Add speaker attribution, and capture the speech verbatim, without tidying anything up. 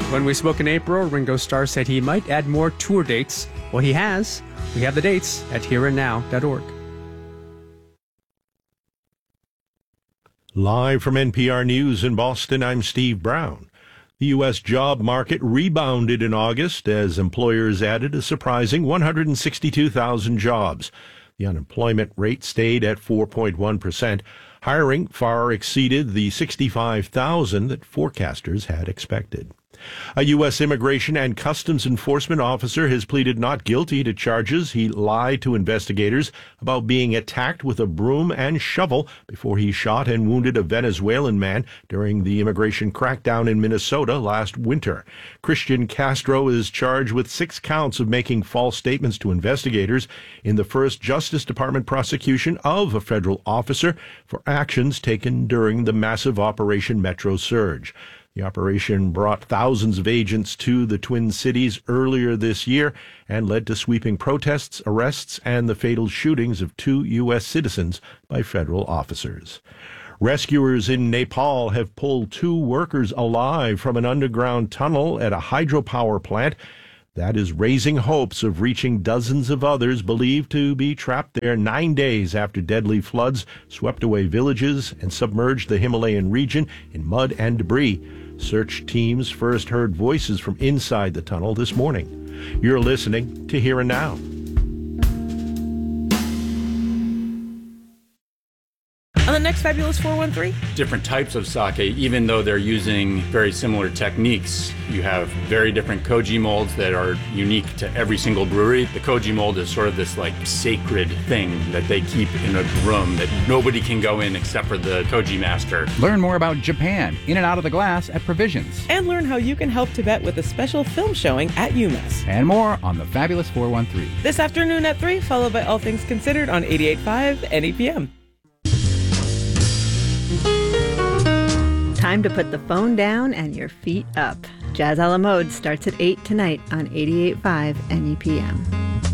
Speaker 1: When we spoke in April, Ringo Starr said he might add more tour dates. Well, he has. We have the dates at here and now dot org.
Speaker 2: Live from N P R News in Boston, I'm Steve Brown. The U S job market rebounded in August as employers added a surprising one hundred sixty-two thousand jobs. The unemployment rate stayed at four point one percent. Hiring far exceeded the sixty-five thousand that forecasters had expected. A U S Immigration and Customs Enforcement officer has pleaded not guilty to charges he lied to investigators about being attacked with a broom and shovel before he shot and wounded a Venezuelan man during the immigration crackdown in Minnesota last winter. Christian Castro is charged with six counts of making false statements to investigators in the first Justice Department prosecution of a federal officer for actions taken during the massive Operation Metro Surge. The operation brought thousands of agents to the Twin Cities earlier this year and led to sweeping protests, arrests, and the fatal shootings of two U S citizens by federal officers. Rescuers in Nepal have pulled two workers alive from an underground tunnel at a hydropower plant that is raising hopes of reaching dozens of others believed to be trapped there nine days after deadly floods swept away villages and submerged the Himalayan region in mud and debris. Search teams first heard voices from inside the tunnel this morning. You're listening to Here and Now.
Speaker 3: On the next Fabulous four one three?
Speaker 4: Different types of sake, even though they're using very similar techniques. You have very different koji molds that are unique to every single brewery. The koji mold is sort of this like sacred thing that they keep in a room that nobody can go in except for the koji master.
Speaker 5: Learn more about Japan in and out of the glass at Provisions.
Speaker 3: And learn how you can help Tibet with a special film showing at UMass.
Speaker 5: And more on the Fabulous four one three.
Speaker 3: This afternoon at three, followed by All Things Considered on eighty-eight point five N E P M.
Speaker 6: Time to put the phone down and your feet up. Jazz a la Mode starts at eight tonight on eighty-eight point five N E P M.